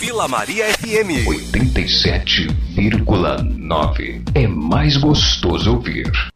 Vila Maria FM 87,9. É mais gostoso ouvir.